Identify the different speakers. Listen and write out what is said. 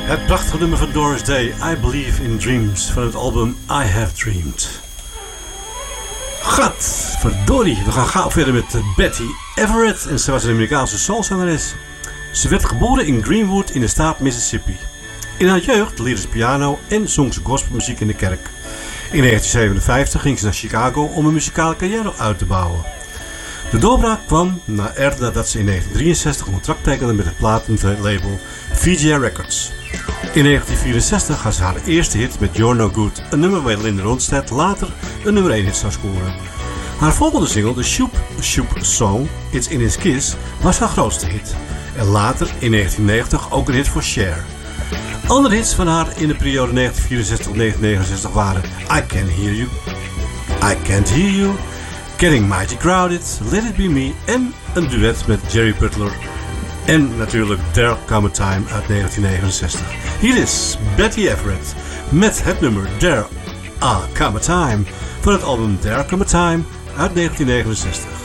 Speaker 1: Het prachtige nummer van Doris Day, I Believe in Dreams, van het album I Have Dreamed. Gadverdorie, we gaan gauw verder met Betty Everett en ze was een Amerikaanse soulzangeres. Ze werd geboren in Greenwood in de staat Mississippi. In haar jeugd leerde ze piano en zong ze gospelmuziek in de kerk. In 1957 ging ze naar Chicago om een muzikale carrière uit te bouwen. De doorbraak kwam nadat ze in 1963 een contract tekende met het platenlabel VJ Records. In 1964 had ze haar eerste hit met You're No Good, een nummer waar Linda Ronstadt later een nummer 1 hit zou scoren. Haar volgende single, de Shoop Shoop Song, It's In His Kiss, was haar grootste hit. En later, in 1990, ook een hit voor Cher. Andere hits van haar in de periode 1964-1969 waren I Can Hear You, I Can't Hear You, Getting Mighty Crowded, Let It Be Me en een duet met Jerry Butler. En natuurlijk There Come a Time uit 1969. Hier is Betty Everett met het nummer There Come a Time van het album There Come a Time uit 1969.